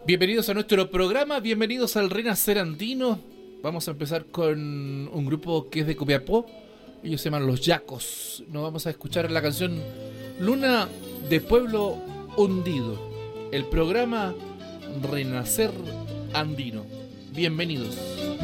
Bienvenidos a nuestro programa, bienvenidos al Renacer Andino. Vamos a empezar con un grupo que es de Copiapó. Ellos se llaman Los Yacos. Nos vamos a escuchar la canción Luna de Pueblo Hundido. El programa Renacer Andino. Bienvenidos.